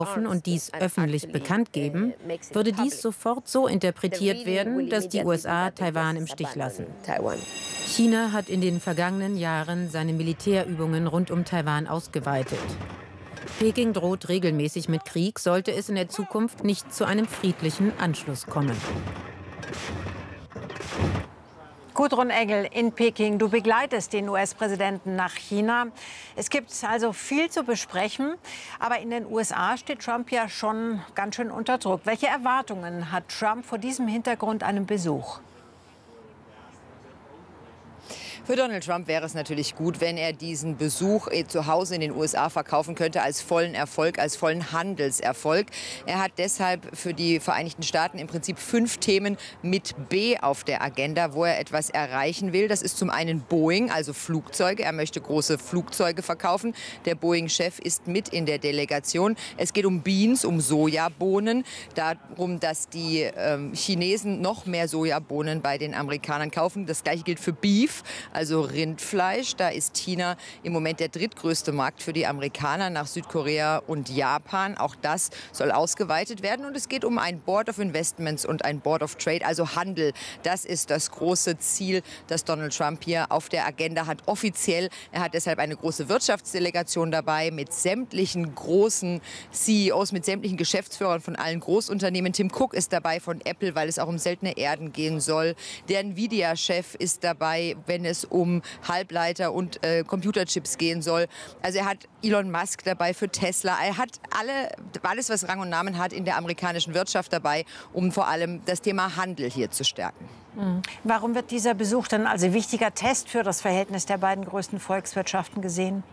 und dies öffentlich bekannt geben, würde dies sofort so interpretiert werden, dass die USA Taiwan im Stich lassen. China hat in den vergangenen Jahren seine Militärübungen rund um Taiwan ausgeweitet. Peking droht regelmäßig mit Krieg, sollte es in der Zukunft nicht zu einem friedlichen Anschluss kommen. Gudrun Engel in Peking, du begleitest den US-Präsidenten nach China. Es gibt also viel zu besprechen, aber in den USA steht Trump ja schon ganz schön unter Druck. Welche Erwartungen hat Trump vor diesem Hintergrund einem Besuch? Für Donald Trump wäre es natürlich gut, wenn er diesen Besuch zu Hause in den USA verkaufen könnte als vollen Erfolg, als vollen Handelserfolg. Er hat deshalb für die Vereinigten Staaten im Prinzip 5 Themen mit B auf der Agenda, wo er etwas erreichen will. Das ist zum einen Boeing, also Flugzeuge. Er möchte große Flugzeuge verkaufen. Der Boeing-Chef ist mit in der Delegation. Es geht um Beans, um Sojabohnen, darum, dass die Chinesen noch mehr Sojabohnen bei den Amerikanern kaufen. Das Gleiche gilt für Beef, also Rindfleisch. Da ist China im Moment der drittgrößte Markt für die Amerikaner nach Südkorea und Japan. Auch das soll ausgeweitet werden. Und es geht um ein Board of Investments und ein Board of Trade, also Handel. Das ist das große Ziel, das Donald Trump hier auf der Agenda hat, offiziell. Er hat deshalb eine große Wirtschaftsdelegation dabei mit sämtlichen großen CEOs, mit sämtlichen Geschäftsführern von allen Großunternehmen. Tim Cook ist dabei von Apple, weil es auch um seltene Erden gehen soll. Der Nvidia-Chef ist dabei, wenn es um Halbleiter und Computerchips gehen soll. Also er hat Elon Musk dabei für Tesla. Er hat alles, was Rang und Namen hat, in der amerikanischen Wirtschaft dabei, um vor allem das Thema Handel hier zu stärken. Warum wird dieser Besuch dann als wichtiger Test für das Verhältnis der beiden größten Volkswirtschaften gesehen?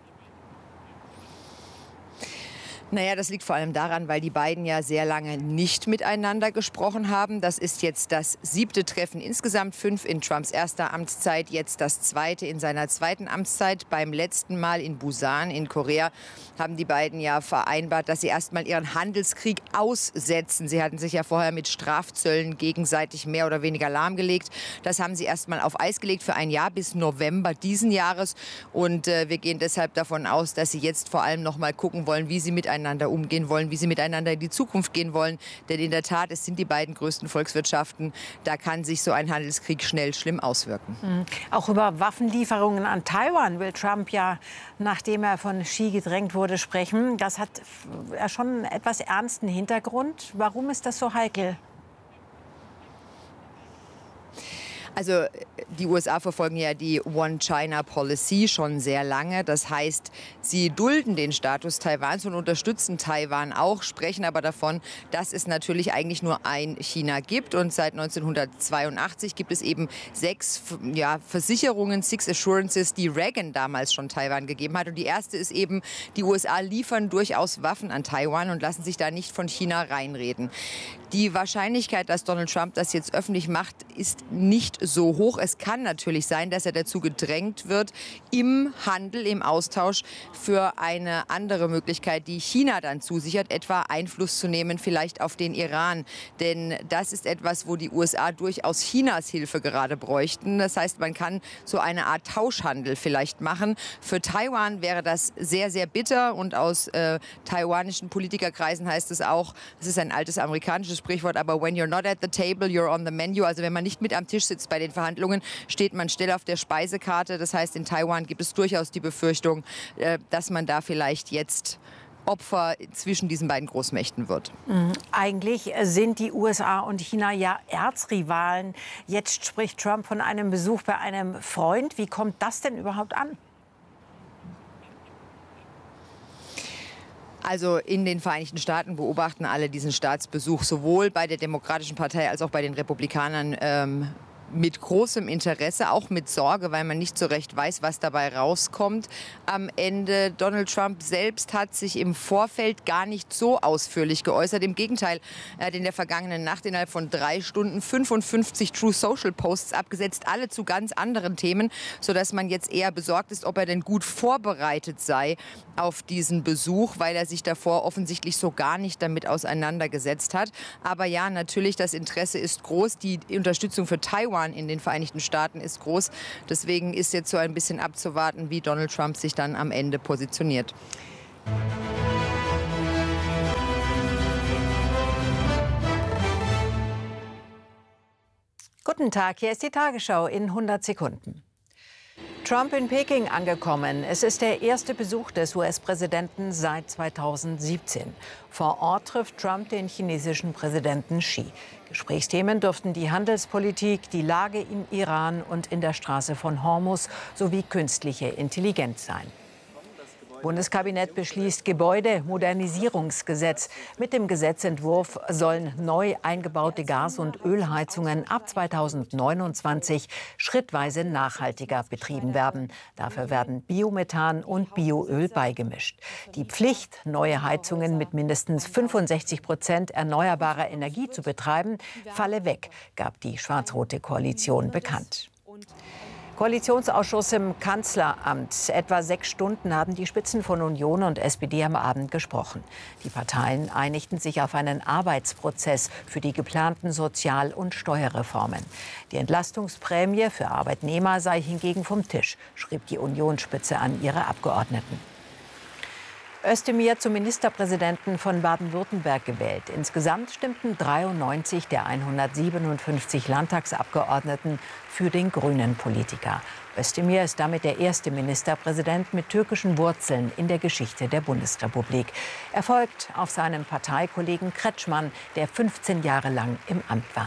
Naja, das liegt vor allem daran, weil die beiden ja sehr lange nicht miteinander gesprochen haben. Das ist jetzt das 7. Treffen, insgesamt 5 in Trumps erster Amtszeit, jetzt das 2. in seiner zweiten Amtszeit. Beim letzten Mal in Busan in Korea haben die beiden ja vereinbart, dass sie erstmal ihren Handelskrieg aussetzen. Sie hatten sich ja vorher mit Strafzöllen gegenseitig mehr oder weniger lahmgelegt. Das haben sie erstmal auf Eis gelegt für ein Jahr bis November diesen Jahres. Und wir gehen deshalb davon aus, dass sie jetzt vor allem noch mal gucken wollen, wie sie miteinander umgehen wollen, wie sie miteinander in die Zukunft gehen wollen. Denn in der Tat, es sind die beiden größten Volkswirtschaften. Da kann sich so ein Handelskrieg schnell schlimm auswirken. Auch über Waffenlieferungen an Taiwan will Trump ja, nachdem er von Xi gedrängt wurde, sprechen. Das hat ja schon einen etwas ernsten Hintergrund. Warum ist das so heikel? Also die USA verfolgen ja die One-China-Policy schon sehr lange. Das heißt, sie dulden den Status Taiwans und unterstützen Taiwan auch, sprechen aber davon, dass es natürlich eigentlich nur ein China gibt. Und seit 1982 gibt es eben 6 Versicherungen, 6 Assurances, die Reagan damals schon Taiwan gegeben hat. Und die erste ist eben, die USA liefern durchaus Waffen an Taiwan und lassen sich da nicht von China reinreden. Die Wahrscheinlichkeit, dass Donald Trump das jetzt öffentlich macht, ist nicht so hoch. Es kann natürlich sein, dass er dazu gedrängt wird, im Handel, im Austausch für eine andere Möglichkeit, die China dann zusichert, etwa Einfluss zu nehmen, vielleicht auf den Iran. Denn das ist etwas, wo die USA durchaus Chinas Hilfe gerade bräuchten. Das heißt, man kann so eine Art Tauschhandel vielleicht machen. Für Taiwan wäre das sehr, sehr bitter. Und aus taiwanischen Politikerkreisen heißt es auch, das ist ein altes amerikanisches Sprichwort, aber when you're not at the table, you're on the menu. Also wenn man nicht mit am Tisch sitzt bei den Verhandlungen, steht man still auf der Speisekarte. Das heißt, in Taiwan gibt es durchaus die Befürchtung, dass man da vielleicht jetzt Opfer zwischen diesen beiden Großmächten wird. Eigentlich sind die USA und China ja Erzrivalen. Jetzt spricht Trump von einem Besuch bei einem Freund. Wie kommt das denn überhaupt an? Also in den Vereinigten Staaten beobachten alle diesen Staatsbesuch sowohl bei der Demokratischen Partei als auch bei den Republikanern mit großem Interesse, auch mit Sorge, weil man nicht so recht weiß, was dabei rauskommt. Am Ende, Donald Trump selbst hat sich im Vorfeld gar nicht so ausführlich geäußert. Im Gegenteil, er hat in der vergangenen Nacht innerhalb von 3 Stunden 55 True Social Posts abgesetzt, alle zu ganz anderen Themen, sodass man jetzt eher besorgt ist, ob er denn gut vorbereitet sei auf diesen Besuch, weil er sich davor offensichtlich so gar nicht damit auseinandergesetzt hat. Aber ja, natürlich, das Interesse ist groß. Die Unterstützung für Taiwan in den Vereinigten Staaten ist groß. Deswegen ist jetzt so ein bisschen abzuwarten, wie Donald Trump sich dann am Ende positioniert. Guten Tag, hier ist die Tagesschau in 100 Sekunden. Trump in Peking angekommen. Es ist der erste Besuch des US-Präsidenten seit 2017. Vor Ort trifft Trump den chinesischen Präsidenten Xi. Gesprächsthemen dürften die Handelspolitik, die Lage im Iran und in der Straße von Hormuz sowie künstliche Intelligenz sein. Bundeskabinett beschließt Gebäudemodernisierungsgesetz. Mit dem Gesetzentwurf sollen neu eingebaute Gas- und Ölheizungen ab 2029 schrittweise nachhaltiger betrieben werden. Dafür werden Biomethan und Bioöl beigemischt. Die Pflicht, neue Heizungen mit mindestens 65% erneuerbarer Energie zu betreiben, falle weg, gab die schwarz-rote Koalition bekannt. Koalitionsausschuss im Kanzleramt. Etwa 6 Stunden haben die Spitzen von Union und SPD am Abend gesprochen. Die Parteien einigten sich auf einen Arbeitsprozess für die geplanten Sozial- und Steuerreformen. Die Entlastungsprämie für Arbeitnehmer sei hingegen vom Tisch, schrieb die Unionsspitze an ihre Abgeordneten. Özdemir zum Ministerpräsidenten von Baden-Württemberg gewählt. Insgesamt stimmten 93 der 157 Landtagsabgeordneten für den grünen Politiker. Özdemir ist damit der erste Ministerpräsident mit türkischen Wurzeln in der Geschichte der Bundesrepublik. Er folgt auf seinen Parteikollegen Kretschmann, der 15 Jahre lang im Amt war.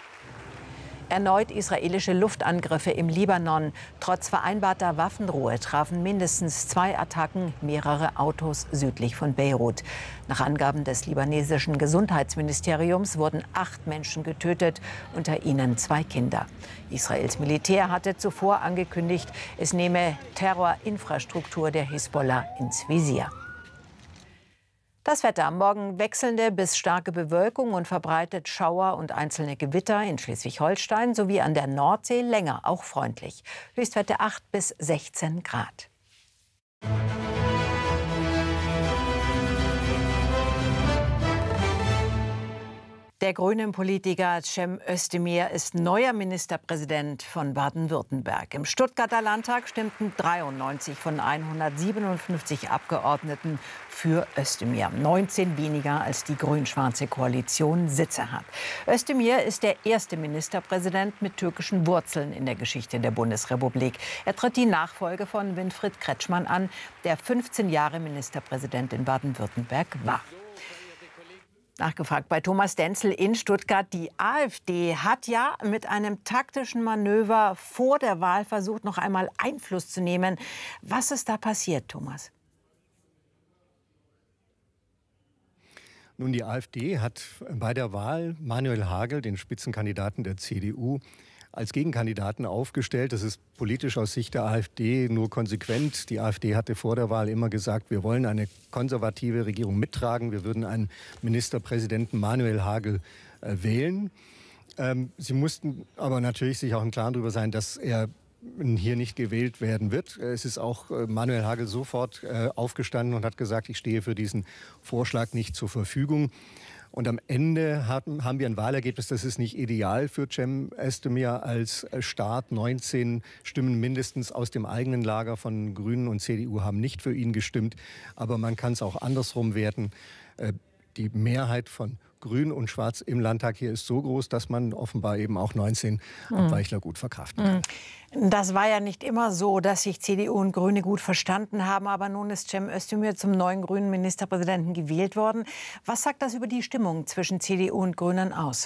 Erneut israelische Luftangriffe im Libanon. Trotz vereinbarter Waffenruhe trafen mindestens 2 Attacken mehrere Autos südlich von Beirut. Nach Angaben des libanesischen Gesundheitsministeriums wurden 8 Menschen getötet, unter ihnen 2 Kinder. Israels Militär hatte zuvor angekündigt, es nehme Terrorinfrastruktur der Hisbollah ins Visier. Das Wetter: Morgen wechselnde bis starke Bewölkung und verbreitet Schauer und einzelne Gewitter in Schleswig-Holstein sowie an der Nordsee, länger auch freundlich. Höchstwerte 8 bis 16 Grad. Der grünen Politiker Cem Özdemir ist neuer Ministerpräsident von Baden-Württemberg. Im Stuttgarter Landtag stimmten 93 von 157 Abgeordneten für Özdemir. 19 weniger als die grün-schwarze Koalition Sitze hat. Özdemir ist der erste Ministerpräsident mit türkischen Wurzeln in der Geschichte der Bundesrepublik. Er tritt die Nachfolge von Winfried Kretschmann an, der 15 Jahre Ministerpräsident in Baden-Württemberg war. Nachgefragt bei Thomas Denzel in Stuttgart. Die AfD hat ja mit einem taktischen Manöver vor der Wahl versucht, noch einmal Einfluss zu nehmen. Was ist da passiert, Thomas? Nun, die AfD hat bei der Wahl Manuel Hagel, den Spitzenkandidaten der CDU, als Gegenkandidaten aufgestellt. Das ist politisch aus Sicht der AfD nur konsequent. Die AfD hatte vor der Wahl immer gesagt, wir wollen eine konservative Regierung mittragen. Wir würden einen Ministerpräsidenten Manuel Hagel wählen. Sie mussten aber natürlich sich auch im Klaren darüber sein, dass er hier nicht gewählt werden wird. Es ist auch Manuel Hagel sofort aufgestanden und hat gesagt, ich stehe für diesen Vorschlag nicht zur Verfügung. Und am Ende haben wir ein Wahlergebnis, das ist nicht ideal für Cem Özdemir als Start. 19 Stimmen mindestens aus dem eigenen Lager von Grünen und CDU haben nicht für ihn gestimmt. Aber man kann es auch andersrum werten. Die Mehrheit von Grün und Schwarz im Landtag hier ist so groß, dass man offenbar eben auch 19 Abweichler gut verkraften kann. Das war ja nicht immer so, dass sich CDU und Grüne gut verstanden haben. Aber nun ist Cem Özdemir zum neuen grünen Ministerpräsidenten gewählt worden. Was sagt das über die Stimmung zwischen CDU und Grünen aus?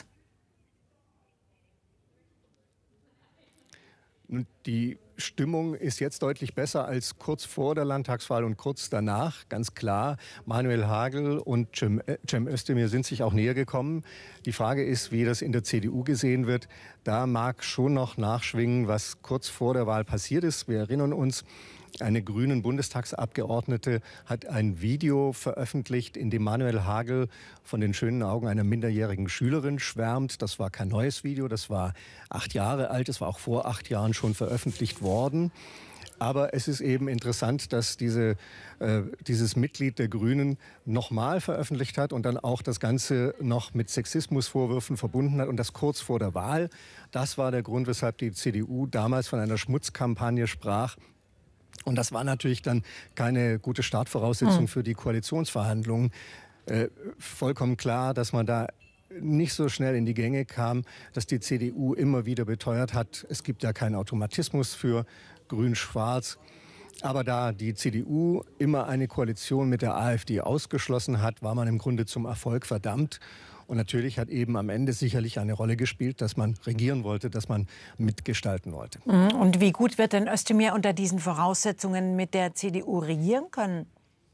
Die Stimmung ist jetzt deutlich besser als kurz vor der Landtagswahl und kurz danach. Ganz klar, Manuel Hagel und Cem Özdemir sind sich auch näher gekommen. Die Frage ist, wie das in der CDU gesehen wird. Da mag schon noch nachschwingen, was kurz vor der Wahl passiert ist. Wir erinnern uns, eine grünen Bundestagsabgeordnete hat ein Video veröffentlicht, in dem Manuel Hagel von den schönen Augen einer minderjährigen Schülerin schwärmt. Das war kein neues Video, das war 8 Jahre alt, es war auch vor 8 Jahren schon veröffentlicht worden. Aber es ist eben interessant, dass dieses Mitglied der Grünen nochmal veröffentlicht hat und dann auch das Ganze noch mit Sexismusvorwürfen verbunden hat. Und das kurz vor der Wahl. Das war der Grund, weshalb die CDU damals von einer Schmutzkampagne sprach. Und das war natürlich dann keine gute Startvoraussetzung für die Koalitionsverhandlungen. Vollkommen klar, dass man da nicht so schnell in die Gänge kam, dass die CDU immer wieder beteuert hat, es gibt ja keinen Automatismus für Grün-Schwarz. Aber da die CDU immer eine Koalition mit der AfD ausgeschlossen hat, war man im Grunde zum Erfolg verdammt. Und natürlich hat eben am Ende sicherlich eine Rolle gespielt, dass man regieren wollte, dass man mitgestalten wollte. Und wie gut wird denn Özdemir unter diesen Voraussetzungen mit der CDU regieren können?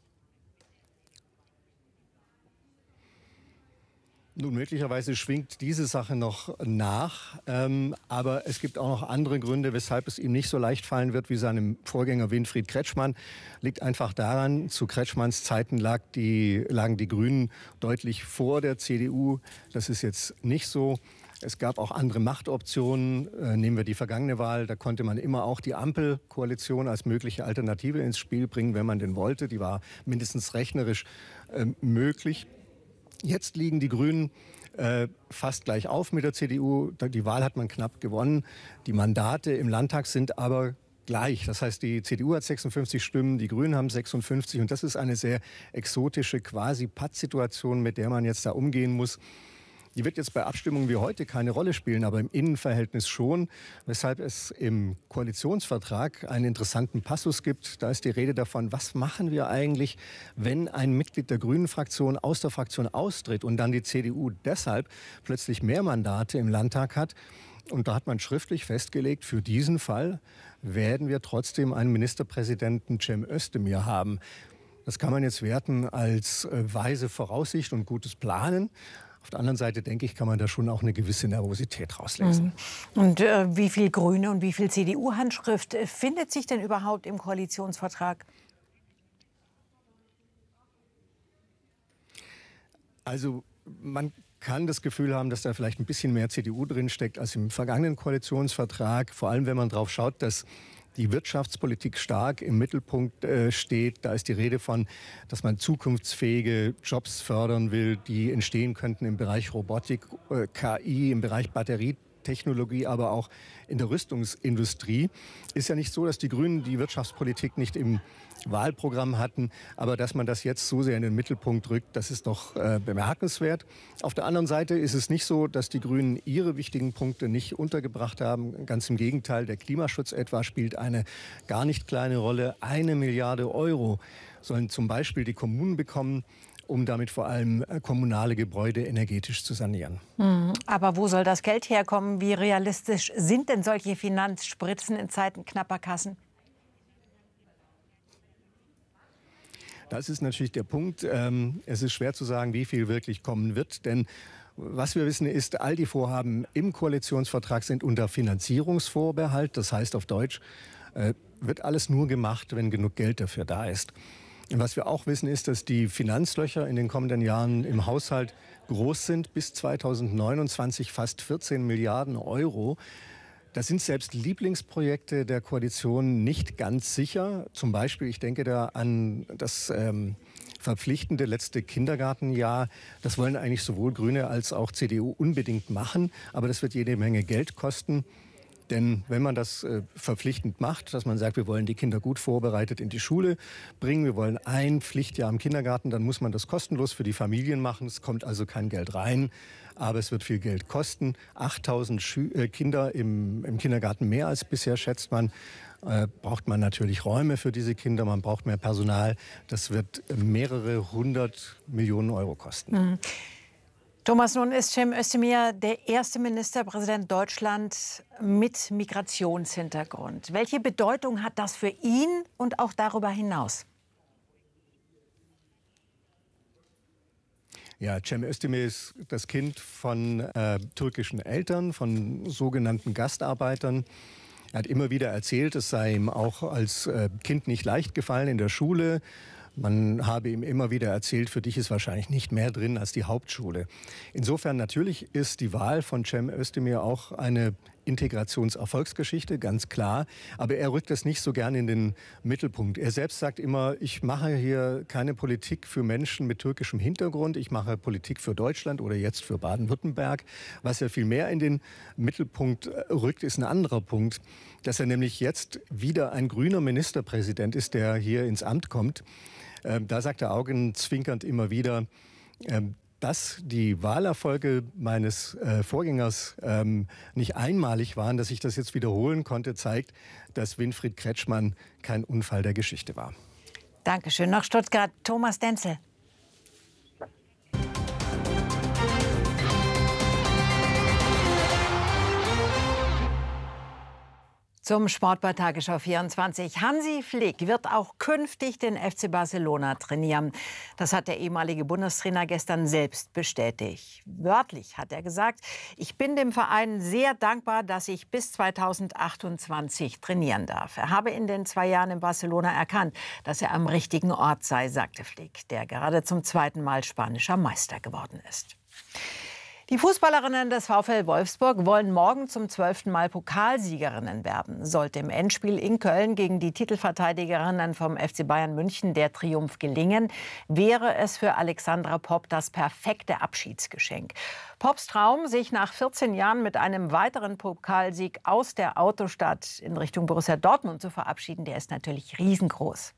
Nun, möglicherweise schwingt diese Sache noch nach, aber es gibt auch noch andere Gründe, weshalb es ihm nicht so leicht fallen wird wie seinem Vorgänger Winfried Kretschmann. Liegt einfach daran, zu Kretschmanns Zeiten lagen die Grünen deutlich vor der CDU. Das ist jetzt nicht so. Es gab auch andere Machtoptionen. Nehmen wir die vergangene Wahl, da konnte man immer auch die Ampelkoalition als mögliche Alternative ins Spiel bringen, wenn man denn wollte. Die war mindestens rechnerisch möglich. Jetzt liegen die Grünen fast gleich auf mit der CDU. Die Wahl hat man knapp gewonnen. Die Mandate im Landtag sind aber gleich. Das heißt, die CDU hat 56 Stimmen, die Grünen haben 56. Und das ist eine sehr exotische Quasi-Patt-Situation, mit der man jetzt da umgehen muss. Die wird jetzt bei Abstimmungen wie heute keine Rolle spielen, aber im Innenverhältnis schon, weshalb es im Koalitionsvertrag einen interessanten Passus gibt. Da ist die Rede davon, was machen wir eigentlich, wenn ein Mitglied der Grünen-Fraktion aus der Fraktion austritt und dann die CDU deshalb plötzlich mehr Mandate im Landtag hat. Und da hat man schriftlich festgelegt, für diesen Fall werden wir trotzdem einen Ministerpräsidenten Cem Özdemir haben. Das kann man jetzt werten als weise Voraussicht und gutes Planen. Auf der anderen Seite, denke ich, kann man da schon auch eine gewisse Nervosität rauslesen. Und wie viel Grüne und wie viel CDU-Handschrift findet sich denn überhaupt im Koalitionsvertrag? Also man kann das Gefühl haben, dass da vielleicht ein bisschen mehr CDU drin steckt als im vergangenen Koalitionsvertrag. Vor allem, wenn man darauf schaut, dass die Wirtschaftspolitik stark im Mittelpunkt steht. Da ist die Rede von, dass man zukunftsfähige Jobs fördern will, die entstehen könnten im Bereich Robotik, KI, im Bereich Batterietechnologie, aber auch in der Rüstungsindustrie. Ist ja nicht so, dass die Grünen die Wirtschaftspolitik nicht im Wahlprogramm hatten, aber dass man das jetzt so sehr in den Mittelpunkt rückt, das ist doch bemerkenswert. Auf der anderen Seite ist es nicht so, dass die Grünen ihre wichtigen Punkte nicht untergebracht haben. Ganz im Gegenteil, der Klimaschutz etwa spielt eine gar nicht kleine Rolle. 1 Milliarde Euro sollen zum Beispiel die Kommunen bekommen, um damit vor allem kommunale Gebäude energetisch zu sanieren. Aber wo soll das Geld herkommen? Wie realistisch sind denn solche Finanzspritzen in Zeiten knapper Kassen? Das ist natürlich der Punkt. Es ist schwer zu sagen, wie viel wirklich kommen wird. Denn was wir wissen ist, all die Vorhaben im Koalitionsvertrag sind unter Finanzierungsvorbehalt. Das heißt auf Deutsch, wird alles nur gemacht, wenn genug Geld dafür da ist. Und was wir auch wissen ist, dass die Finanzlöcher in den kommenden Jahren im Haushalt groß sind. Bis 2029 fast 14 Milliarden Euro. Das sind selbst Lieblingsprojekte der Koalition nicht ganz sicher. Zum Beispiel, ich denke da an das verpflichtende letzte Kindergartenjahr. Das wollen eigentlich sowohl Grüne als auch CDU unbedingt machen. Aber das wird jede Menge Geld kosten. Denn wenn man das verpflichtend macht, dass man sagt, wir wollen die Kinder gut vorbereitet in die Schule bringen, wir wollen ein Pflichtjahr im Kindergarten, dann muss man das kostenlos für die Familien machen. Es kommt also kein Geld rein, aber es wird viel Geld kosten. 8.000 Kinder im Kindergarten mehr als bisher, schätzt man. Braucht man natürlich Räume für diese Kinder, man braucht mehr Personal. Das wird mehrere 100 Millionen Euro kosten. Thomas, nun ist Cem Özdemir der erste Ministerpräsident Deutschlands mit Migrationshintergrund. Welche Bedeutung hat das für ihn und auch darüber hinaus? Ja, Cem Özdemir ist das Kind von türkischen Eltern, von sogenannten Gastarbeitern. Er hat immer wieder erzählt, es sei ihm auch als Kind nicht leicht gefallen in der Schule. Man habe ihm immer wieder erzählt, für dich ist wahrscheinlich nicht mehr drin als die Hauptschule. Insofern natürlich ist die Wahl von Cem Özdemir auch eine Integrationserfolgsgeschichte, ganz klar. Aber er rückt das nicht so gern in den Mittelpunkt. Er selbst sagt immer, ich mache hier keine Politik für Menschen mit türkischem Hintergrund. Ich mache Politik für Deutschland oder jetzt für Baden-Württemberg. Was er viel mehr in den Mittelpunkt rückt, ist ein anderer Punkt. Dass er nämlich jetzt wieder ein grüner Ministerpräsident ist, der hier ins Amt kommt. Da sagt er augenzwinkernd immer wieder, dass die Wahlerfolge meines Vorgängers nicht einmalig waren, dass ich das jetzt wiederholen konnte, zeigt, dass Winfried Kretschmann kein Unfall der Geschichte war. Dankeschön. Nach Stuttgart, Thomas Denzel. Zum Sport bei Tagesschau 24. Hansi Flick wird auch künftig den FC Barcelona trainieren. Das hat der ehemalige Bundestrainer gestern selbst bestätigt. Wörtlich hat er gesagt: Ich bin dem Verein sehr dankbar, dass ich bis 2028 trainieren darf. Er habe in den 2 Jahren in Barcelona erkannt, dass er am richtigen Ort sei, sagte Flick, der gerade zum 2. Mal spanischer Meister geworden ist. Die Fußballerinnen des VfL Wolfsburg wollen morgen zum 12. Mal Pokalsiegerinnen werden. Sollte im Endspiel in Köln gegen die Titelverteidigerinnen vom FC Bayern München der Triumph gelingen, wäre es für Alexandra Popp das perfekte Abschiedsgeschenk. Popps Traum, sich nach 14 Jahren mit einem weiteren Pokalsieg aus der Autostadt in Richtung Borussia Dortmund zu verabschieden, der ist natürlich riesengroß.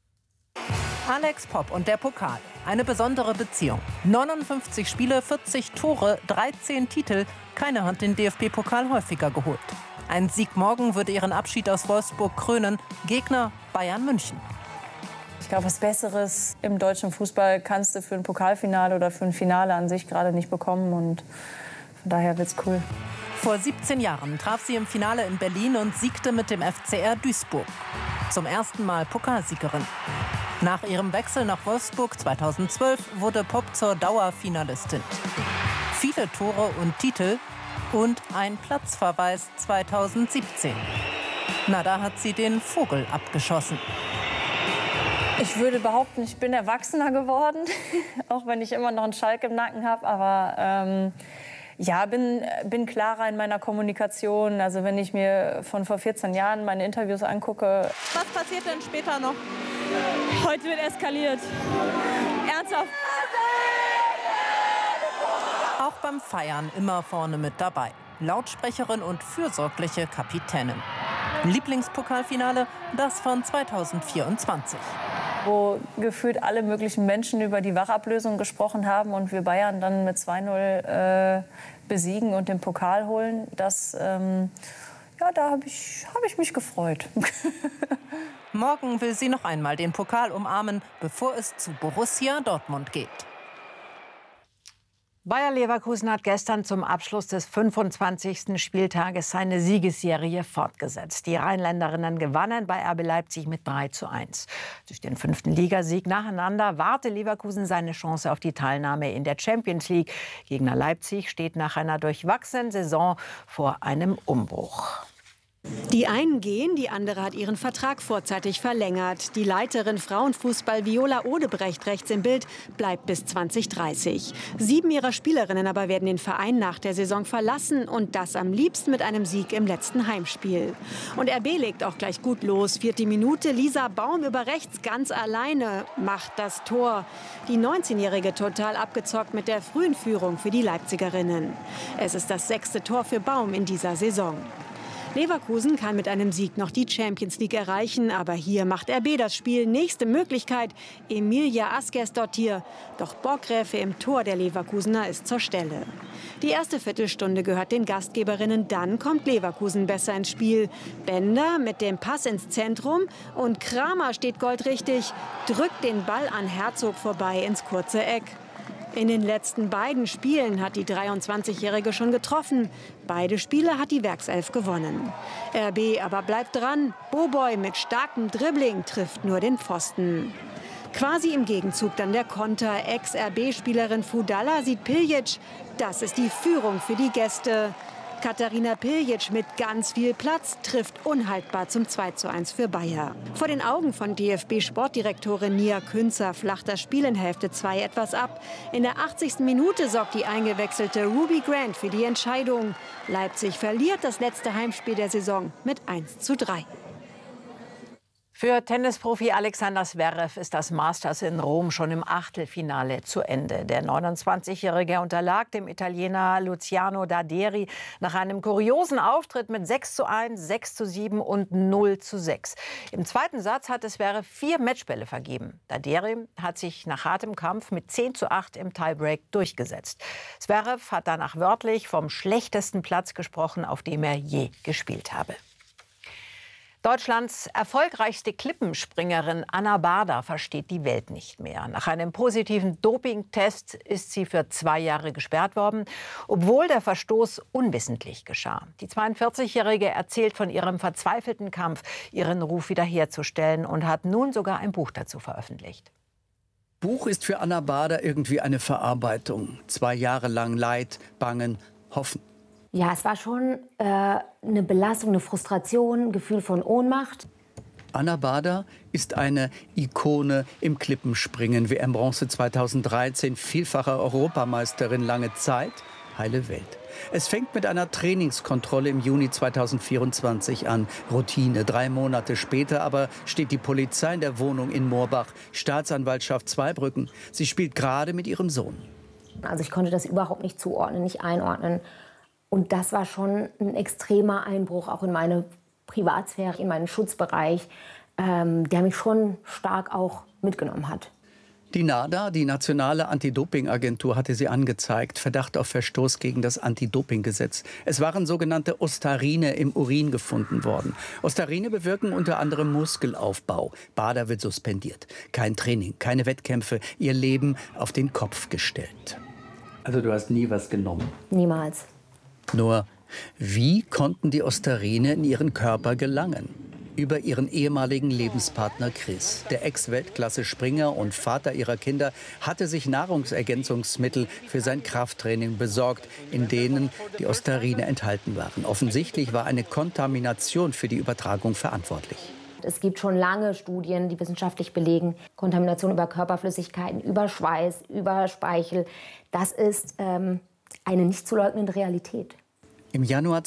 Alex Popp und der Pokal. Eine besondere Beziehung. 59 Spiele, 40 Tore, 13 Titel. Keiner hat den DFB-Pokal häufiger geholt. Ein Sieg morgen würde ihren Abschied aus Wolfsburg krönen. Gegner Bayern München. Ich glaube, was Besseres im deutschen Fußball kannst du für ein Pokalfinale oder für ein Finale an sich gerade nicht bekommen. Und von daher wird's cool. Vor 17 Jahren traf sie im Finale in Berlin und siegte mit dem FCR Duisburg. Zum ersten Mal Pokalsiegerin. Nach ihrem Wechsel nach Wolfsburg 2012 wurde Popp zur Dauerfinalistin. Viele Tore und Titel und ein Platzverweis 2017. Na, da hat sie den Vogel abgeschossen. Ich würde behaupten, ich bin erwachsener geworden, auch wenn ich immer noch einen Schalk im Nacken habe. Aber ja, bin klarer in meiner Kommunikation. Also wenn ich mir von vor 14 Jahren meine Interviews angucke. Was passiert denn später noch? Heute wird eskaliert. Ernsthaft. Auch beim Feiern immer vorne mit dabei. Lautsprecherin und fürsorgliche Kapitänin. Lieblingspokalfinale, das von 2024. Wo gefühlt alle möglichen Menschen über die Wachablösung gesprochen haben und wir Bayern dann mit 2-0 besiegen und den Pokal holen. Das, ja, da habe ich mich gefreut. Morgen will sie noch einmal den Pokal umarmen, bevor es zu Borussia Dortmund geht. Bayer Leverkusen hat gestern zum Abschluss des 25. Spieltages seine Siegesserie fortgesetzt. Die Rheinländerinnen gewannen bei RB Leipzig mit 3:1. Durch den 5. Ligasieg nacheinander wahrte Leverkusen seine Chance auf die Teilnahme in der Champions League. Gegner Leipzig steht nach einer durchwachsenen Saison vor einem Umbruch. Die einen gehen, die andere hat ihren Vertrag vorzeitig verlängert. Die Leiterin Frauenfußball Viola Odebrecht, rechts im Bild, bleibt bis 2030. 7 ihrer Spielerinnen aber werden den Verein nach der Saison verlassen und das am liebsten mit einem Sieg im letzten Heimspiel. Und RB legt auch gleich gut los. 4. Minute, Lisa Baum über rechts ganz alleine macht das Tor. Die 19-Jährige total abgezockt mit der frühen Führung für die Leipzigerinnen. Es ist das 6. Tor für Baum in dieser Saison. Leverkusen kann mit einem Sieg noch die Champions League erreichen, aber hier macht RB das Spiel. Nächste Möglichkeit, Emilia Askersdottir. Doch Borggräfe im Tor der Leverkusener ist zur Stelle. Die erste Viertelstunde gehört den Gastgeberinnen, dann kommt Leverkusen besser ins Spiel. Bender mit dem Pass ins Zentrum und Kramer steht goldrichtig, drückt den Ball an Herzog vorbei ins kurze Eck. In den letzten beiden Spielen hat die 23-Jährige schon getroffen. Beide Spiele hat die Werkself gewonnen. RB aber bleibt dran. Boboy mit starkem Dribbling trifft nur den Pfosten. Quasi im Gegenzug dann der Konter. Ex-RB-Spielerin Fudalla sieht Piljic. Das ist die Führung für die Gäste. Katharina Piljic mit ganz viel Platz trifft unhaltbar zum 2:1 für Bayer. Vor den Augen von DFB-Sportdirektorin Nia Künzer flacht das Spiel in Hälfte 2 etwas ab. In der 80. Minute sorgt die eingewechselte Ruby Grant für die Entscheidung. Leipzig verliert das letzte Heimspiel der Saison mit 1:3. Für Tennisprofi Alexander Zverev ist das Masters in Rom schon im Achtelfinale zu Ende. Der 29-Jährige unterlag dem Italiener Luciano Daderi nach einem kuriosen Auftritt mit 6:1, 6:7 und 0:6. Im zweiten Satz hatte Zverev 4 Matchbälle vergeben. Daderi hat sich nach hartem Kampf mit 10:8 im Tiebreak durchgesetzt. Zverev hat danach wörtlich vom schlechtesten Platz gesprochen, auf dem er je gespielt habe. Deutschlands erfolgreichste Klippenspringerin Anna Bader versteht die Welt nicht mehr. Nach einem positiven Dopingtest ist sie für 2 Jahre gesperrt worden, obwohl der Verstoß unwissentlich geschah. Die 42-Jährige erzählt von ihrem verzweifelten Kampf, ihren Ruf wiederherzustellen, und hat nun sogar ein Buch dazu veröffentlicht. Buch ist für Anna Bader irgendwie eine Verarbeitung. 2 Jahre lang Leid, Bangen, Hoffen. Ja, es war schon eine Belastung, eine Frustration, ein Gefühl von Ohnmacht. Anna Bader ist eine Ikone im Klippenspringen. WM-Bronze 2013, vielfache Europameisterin lange Zeit, heile Welt. Es fängt mit einer Trainingskontrolle im Juni 2024 an. Routine. 3 Monate später aber steht die Polizei in der Wohnung in Moorbach, Staatsanwaltschaft Zweibrücken. Sie spielt gerade mit ihrem Sohn. Also ich konnte das überhaupt nicht zuordnen, nicht einordnen. Und das war schon ein extremer Einbruch auch in meine Privatsphäre, in meinen Schutzbereich, der mich schon stark auch mitgenommen hat. Die NADA, die Nationale Anti-Doping-Agentur, hatte sie angezeigt. Verdacht auf Verstoß gegen das Anti-Doping-Gesetz. Es waren sogenannte Ostarine im Urin gefunden worden. Ostarine bewirken unter anderem Muskelaufbau. Bader wird suspendiert. Kein Training, keine Wettkämpfe, ihr Leben auf den Kopf gestellt. Also du hast nie was genommen? Niemals. Nur, wie konnten die Ostarine in ihren Körper gelangen? Über ihren ehemaligen Lebenspartner Chris. Der Ex-Weltklasse-Springer und Vater ihrer Kinder hatte sich Nahrungsergänzungsmittel für sein Krafttraining besorgt, in denen die Ostarine enthalten waren. Offensichtlich war eine Kontamination für die Übertragung verantwortlich. Es gibt schon lange Studien, die wissenschaftlich belegen, Kontamination über Körperflüssigkeiten, über Schweiß, über Speichel. Das ist eine nicht zu leugnende Realität. Im Januar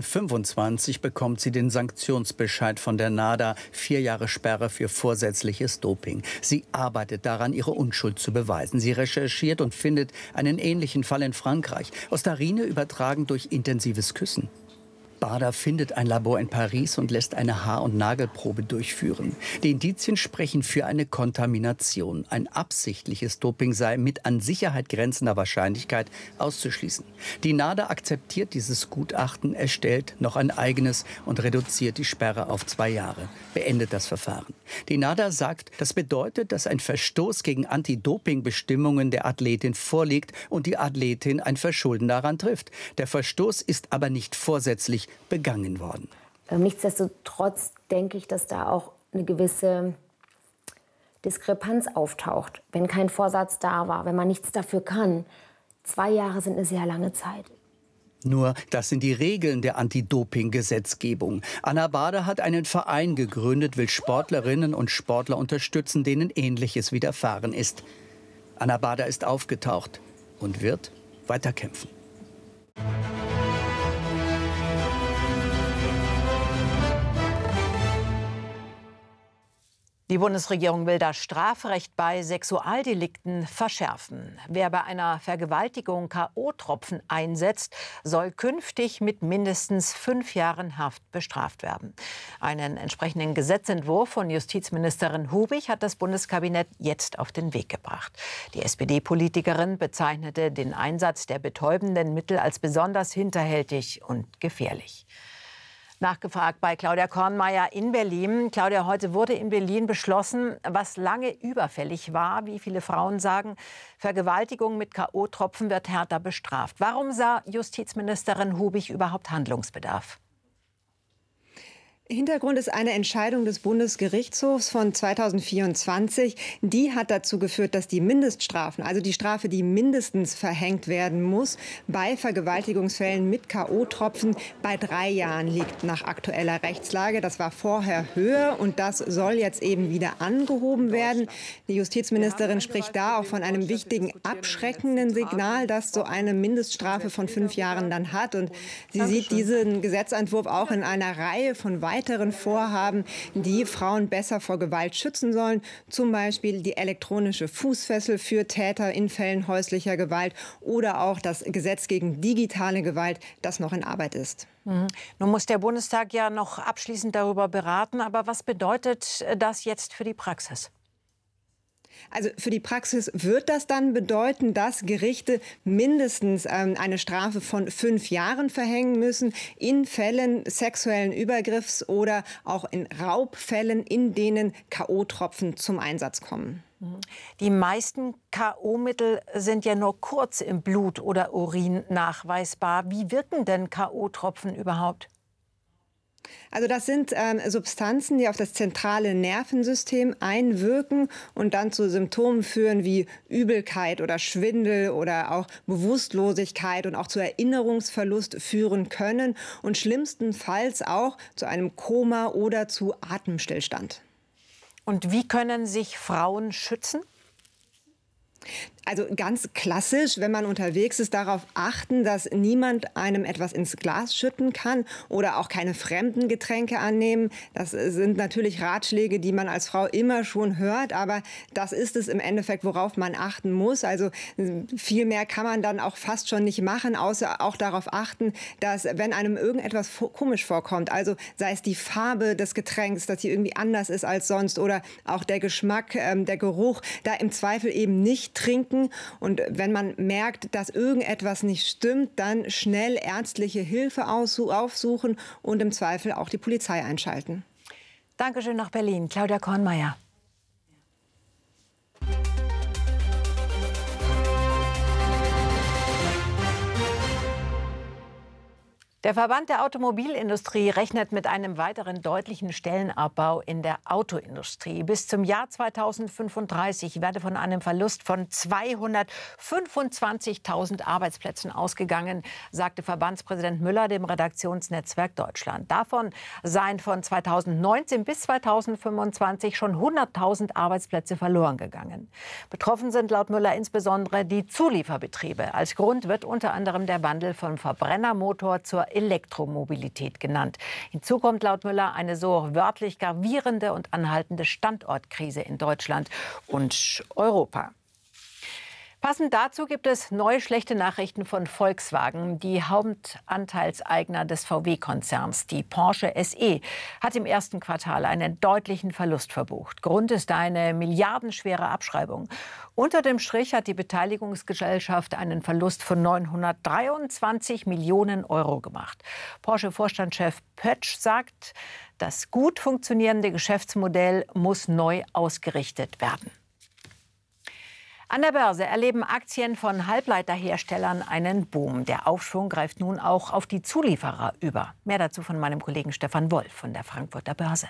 2025 bekommt sie den Sanktionsbescheid von der NADA, 4 Jahre Sperre für vorsätzliches Doping. Sie arbeitet daran, ihre Unschuld zu beweisen. Sie recherchiert und findet einen ähnlichen Fall in Frankreich. Ostarine übertragen durch intensives Küssen. Bader findet ein Labor in Paris und lässt eine Haar- und Nagelprobe durchführen. Die Indizien sprechen für eine Kontamination. Ein absichtliches Doping sei mit an Sicherheit grenzender Wahrscheinlichkeit auszuschließen. Die NADA akzeptiert dieses Gutachten, erstellt noch ein eigenes und reduziert die Sperre auf 2 Jahre. Beendet das Verfahren. Die NADA sagt, das bedeutet, dass ein Verstoß gegen Anti-Doping-Bestimmungen der Athletin vorliegt und die Athletin ein Verschulden daran trifft. Der Verstoß ist aber nicht vorsätzlich begangen worden. Nichtsdestotrotz denke ich, dass da auch eine gewisse Diskrepanz auftaucht, wenn kein Vorsatz da war, wenn man nichts dafür kann. 2 Jahre sind eine sehr lange Zeit. Nur, das sind die Regeln der Anti-Doping-Gesetzgebung. Anna Bader hat einen Verein gegründet, will Sportlerinnen und Sportler unterstützen, denen Ähnliches widerfahren ist. Anna Bader ist aufgetaucht und wird weiterkämpfen. Die Bundesregierung will das Strafrecht bei Sexualdelikten verschärfen. Wer bei einer Vergewaltigung K.O.-Tropfen einsetzt, soll künftig mit mindestens 5 Jahren Haft bestraft werden. Einen entsprechenden Gesetzentwurf von Justizministerin Hubig hat das Bundeskabinett jetzt auf den Weg gebracht. Die SPD-Politikerin bezeichnete den Einsatz der betäubenden Mittel als besonders hinterhältig und gefährlich. Nachgefragt bei Claudia Kornmeier in Berlin. Claudia, heute wurde in Berlin beschlossen, was lange überfällig war, wie viele Frauen sagen, Vergewaltigung mit K.O.-Tropfen wird härter bestraft. Warum sah Justizministerin Hubig überhaupt Handlungsbedarf? Hintergrund ist eine Entscheidung des Bundesgerichtshofs von 2024. Die hat dazu geführt, dass die Mindeststrafen, also die Strafe, die mindestens verhängt werden muss, bei Vergewaltigungsfällen mit K.O.-Tropfen bei 3 Jahren liegt nach aktueller Rechtslage. Das war vorher höher und das soll jetzt eben wieder angehoben werden. Die Justizministerin spricht da auch von einem wichtigen abschreckenden Signal, das so eine Mindeststrafe von 5 Jahren dann hat. Und sie sieht diesen Gesetzentwurf auch in einer Reihe von weiteren weiteren Vorhaben, die Frauen besser vor Gewalt schützen sollen. Zum Beispiel die elektronische Fußfessel für Täter in Fällen häuslicher Gewalt oder auch das Gesetz gegen digitale Gewalt, das noch in Arbeit ist. Nun muss der Bundestag ja noch abschließend darüber beraten. Aber was bedeutet das jetzt für die Praxis? Also für die Praxis wird das dann bedeuten, dass Gerichte mindestens eine Strafe von 5 Jahren verhängen müssen in Fällen sexuellen Übergriffs oder auch in Raubfällen, in denen K.O.-Tropfen zum Einsatz kommen. Die meisten K.O.-Mittel sind ja nur kurz im Blut oder Urin nachweisbar. Wie wirken denn K.O.-Tropfen überhaupt? Also das sind Substanzen, die auf das zentrale Nervensystem einwirken und dann zu Symptomen führen wie Übelkeit oder Schwindel oder auch Bewusstlosigkeit und auch zu Erinnerungsverlust führen können und schlimmstenfalls auch zu einem Koma oder zu Atemstillstand. Und wie können sich Frauen schützen? Also ganz klassisch, wenn man unterwegs ist, darauf achten, dass niemand einem etwas ins Glas schütten kann oder auch keine fremden Getränke annehmen. Das sind natürlich Ratschläge, die man als Frau immer schon hört, aber das ist es im Endeffekt, worauf man achten muss. Also viel mehr kann man dann auch fast schon nicht machen, außer auch darauf achten, dass wenn einem irgendetwas komisch vorkommt, also sei es die Farbe des Getränks, dass die irgendwie anders ist als sonst oder auch der Geschmack, der Geruch, da im Zweifel eben nicht trinken. Und wenn man merkt, dass irgendetwas nicht stimmt, dann schnell ärztliche Hilfe aufsuchen und im Zweifel auch die Polizei einschalten. Dankeschön nach Berlin. Claudia Kornmeier. Der Verband der Automobilindustrie rechnet mit einem weiteren deutlichen Stellenabbau in der Autoindustrie. Bis zum Jahr 2035 werde von einem Verlust von 225.000 Arbeitsplätzen ausgegangen, sagte Verbandspräsident Müller dem Redaktionsnetzwerk Deutschland. Davon seien von 2019 bis 2025 schon 100.000 Arbeitsplätze verloren gegangen. Betroffen sind laut Müller insbesondere die Zulieferbetriebe. Als Grund wird unter anderem der Wandel vom Verbrennermotor zur Elektromobilität genannt. Hinzu kommt laut Müller eine so wörtlich gravierende und anhaltende Standortkrise in Deutschland und Europa. Passend dazu gibt es neue schlechte Nachrichten von Volkswagen. Die Hauptanteilseigner des VW-Konzerns, die Porsche SE, hat im ersten Quartal einen deutlichen Verlust verbucht. Grund ist eine milliardenschwere Abschreibung. Unter dem Strich hat die Beteiligungsgesellschaft einen Verlust von 923 Millionen Euro gemacht. Porsche-Vorstandschef Pötsch sagt, das gut funktionierende Geschäftsmodell muss neu ausgerichtet werden. An der Börse erleben Aktien von Halbleiterherstellern einen Boom. Der Aufschwung greift nun auch auf die Zulieferer über. Mehr dazu von meinem Kollegen Stefan Wolf von der Frankfurter Börse.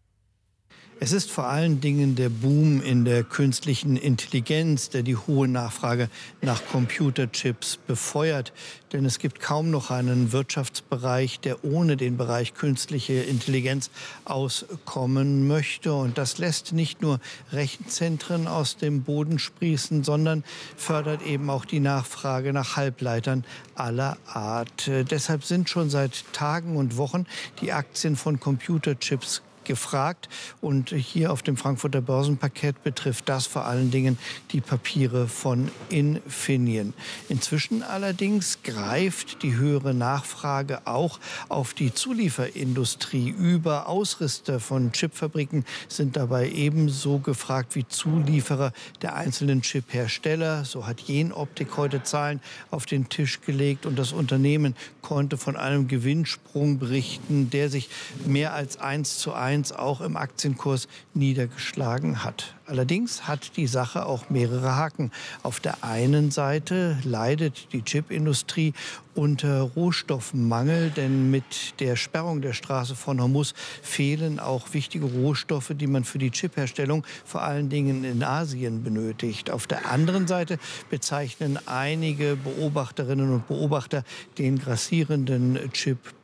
Es ist vor allen Dingen der Boom in der künstlichen Intelligenz, der die hohe Nachfrage nach Computerchips befeuert. Denn es gibt kaum noch einen Wirtschaftsbereich, der ohne den Bereich künstliche Intelligenz auskommen möchte. Und das lässt nicht nur Rechenzentren aus dem Boden sprießen, sondern fördert eben auch die Nachfrage nach Halbleitern aller Art. Deshalb sind schon seit Tagen und Wochen die Aktien von Computerchips gefragt. Und hier auf dem Frankfurter Börsenparkett betrifft das vor allen Dingen die Papiere von Infineon. Inzwischen allerdings greift die höhere Nachfrage auch auf die Zulieferindustrie über. Ausrüster von Chipfabriken sind dabei ebenso gefragt wie Zulieferer der einzelnen Chiphersteller. So hat Jenoptik heute Zahlen auf den Tisch gelegt und das Unternehmen konnte von einem Gewinnsprung berichten, der sich mehr als 1:1 auch im Aktienkurs niedergeschlagen hat. Allerdings hat die Sache auch mehrere Haken. Auf der einen Seite leidet die Chipindustrie unter Rohstoffmangel, denn mit der Sperrung der Straße von Hormuz fehlen auch wichtige Rohstoffe, die man für die Chipherstellung vor allen Dingen in Asien benötigt. Auf der anderen Seite bezeichnen einige Beobachterinnen und Beobachter den grassierenden Chip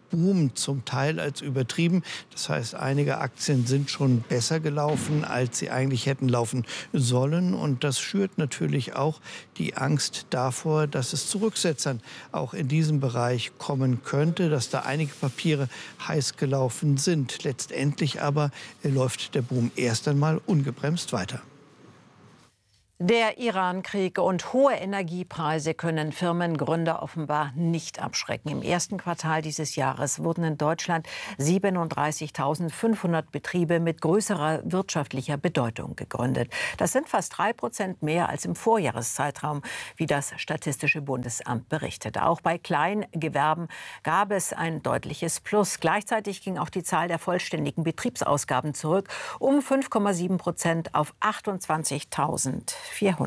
Boom zum Teil als übertrieben. Das heißt, einige Aktien sind schon besser gelaufen, als sie eigentlich hätten laufen sollen. Und das schürt natürlich auch die Angst davor, dass es zu Rücksetzern auch in diesem Bereich kommen könnte, dass da einige Papiere heiß gelaufen sind. Letztendlich aber läuft der Boom erst einmal ungebremst weiter. Der Iran-Krieg und hohe Energiepreise können Firmengründer offenbar nicht abschrecken. Im ersten Quartal dieses Jahres wurden in Deutschland 37.500 Betriebe mit größerer wirtschaftlicher Bedeutung gegründet. Das sind fast 3% mehr als im Vorjahreszeitraum, wie das Statistische Bundesamt berichtete. Auch bei Kleingewerben gab es ein deutliches Plus. Gleichzeitig ging auch die Zahl der vollständigen Betriebsausgaben zurück um 5,7% auf 28.400.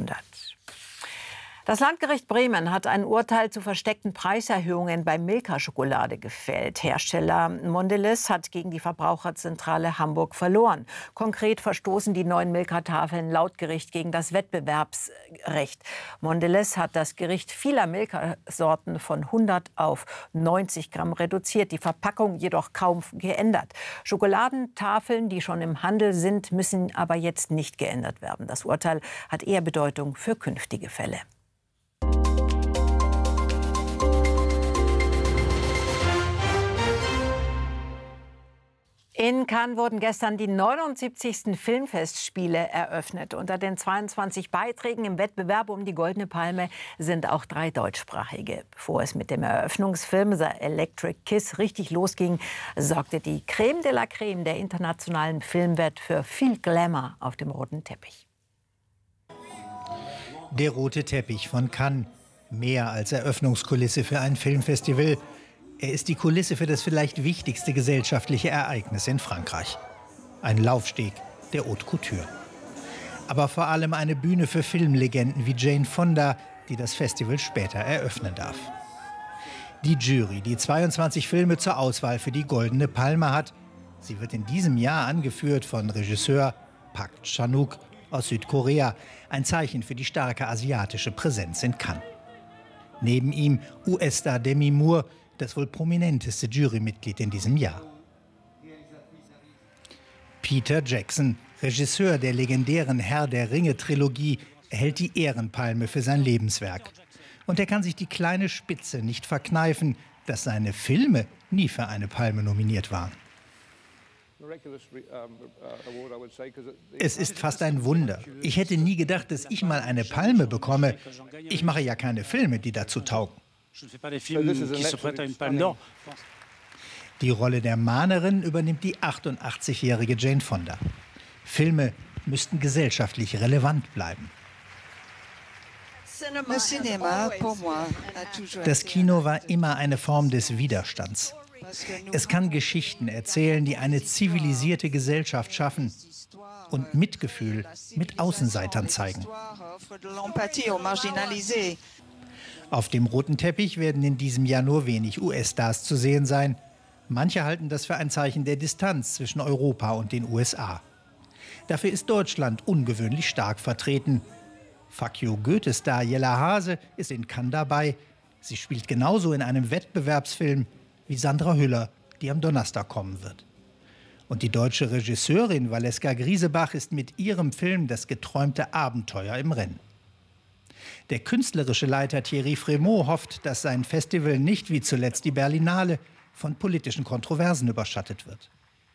Das Landgericht Bremen hat ein Urteil zu versteckten Preiserhöhungen bei Milka-Schokolade gefällt. Hersteller Mondelez hat gegen die Verbraucherzentrale Hamburg verloren. Konkret verstoßen die neuen Milka-Tafeln laut Gericht gegen das Wettbewerbsrecht. Mondelez hat das Gewicht vieler Milka-Sorten von 100 auf 90 Gramm reduziert, die Verpackung jedoch kaum geändert. Schokoladentafeln, die schon im Handel sind, müssen aber jetzt nicht geändert werden. Das Urteil hat eher Bedeutung für künftige Fälle. In Cannes wurden gestern die 79. Filmfestspiele eröffnet. Unter den 22 Beiträgen im Wettbewerb um die Goldene Palme sind auch 3 deutschsprachige. Bevor es mit dem Eröffnungsfilm The Electric Kiss richtig losging, sorgte die Creme de la Creme der internationalen Filmwelt für viel Glamour auf dem roten Teppich. Der rote Teppich von Cannes. Mehr als Eröffnungskulisse für ein Filmfestival. Er ist die Kulisse für das vielleicht wichtigste gesellschaftliche Ereignis in Frankreich. Ein Laufsteg der Haute Couture. Aber vor allem eine Bühne für Filmlegenden wie Jane Fonda, die das Festival später eröffnen darf. Die Jury, die 22 Filme zur Auswahl für die Goldene Palme hat. Sie wird in diesem Jahr angeführt von Regisseur Park Chan-wook aus Südkorea. Ein Zeichen für die starke asiatische Präsenz in Cannes. Neben ihm US-Star Demi Moore, das wohl prominenteste Jurymitglied in diesem Jahr. Peter Jackson, Regisseur der legendären Herr der Ringe-Trilogie, erhält die Ehrenpalme für sein Lebenswerk. Und er kann sich die kleine Spitze nicht verkneifen, dass seine Filme nie für eine Palme nominiert waren. Es ist fast ein Wunder. Ich hätte nie gedacht, dass ich mal eine Palme bekomme. Ich mache ja keine Filme, die dazu taugen. Die Rolle der Mahnerin übernimmt die 88-jährige Jane Fonda. Filme müssten gesellschaftlich relevant bleiben. Das Kino war immer eine Form des Widerstands. Es kann Geschichten erzählen, die eine zivilisierte Gesellschaft schaffen und Mitgefühl mit Außenseitern zeigen. Auf dem roten Teppich werden in diesem Jahr nur wenig US-Stars zu sehen sein. Manche halten das für ein Zeichen der Distanz zwischen Europa und den USA. Dafür ist Deutschland ungewöhnlich stark vertreten. Fuck you Goethe-Star Jella Hase ist in Cannes dabei. Sie spielt genauso in einem Wettbewerbsfilm wie Sandra Hüller, die am Donnerstag kommen wird. Und die deutsche Regisseurin Valeska Griesebach ist mit ihrem Film Das geträumte Abenteuer im Rennen. Der künstlerische Leiter Thierry Frémaux hofft, dass sein Festival nicht wie zuletzt die Berlinale von politischen Kontroversen überschattet wird.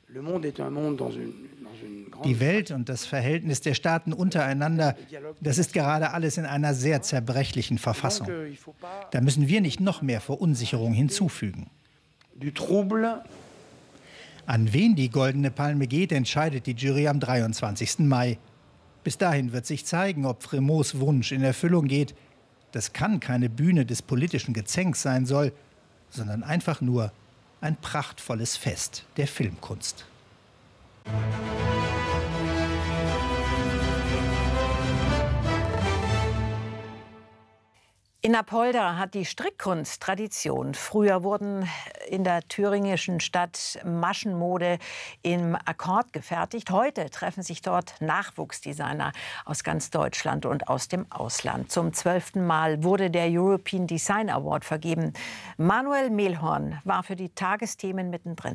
Die Welt und das Verhältnis der Staaten untereinander, das ist gerade alles in einer sehr zerbrechlichen Verfassung. Da müssen wir nicht noch mehr Verunsicherung hinzufügen. An wen die Goldene Palme geht, entscheidet die Jury am 23. Mai. Bis dahin wird sich zeigen, ob Frémaux' Wunsch in Erfüllung geht. Das kann keine Bühne des politischen Gezänks sein soll, sondern einfach nur ein prachtvolles Fest der Filmkunst. In Apolda hat die Strickkunst Tradition. Früher wurden in der thüringischen Stadt Maschenmode im Akkord gefertigt. Heute treffen sich dort Nachwuchsdesigner aus ganz Deutschland und aus dem Ausland. Zum 12. Mal wurde der European Design Award vergeben. Manuel Mehlhorn war für die Tagesthemen mittendrin.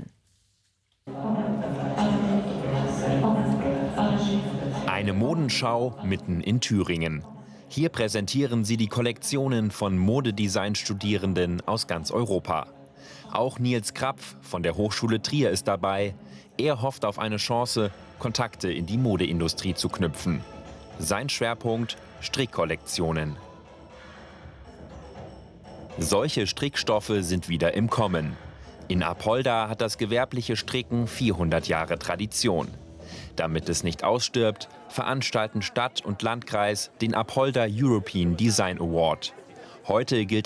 Eine Modenschau mitten in Thüringen. Hier präsentieren sie die Kollektionen von Modedesign-Studierenden aus ganz Europa. Auch Nils Krapf von der Hochschule Trier ist dabei. Er hofft auf eine Chance, Kontakte in die Modeindustrie zu knüpfen. Sein Schwerpunkt: Strickkollektionen. Solche Strickstoffe sind wieder im Kommen. In Apolda hat das gewerbliche Stricken 400 Jahre Tradition. Damit es nicht ausstirbt, veranstalten Stadt und Landkreis den Apolda European Design Award. Heute gilt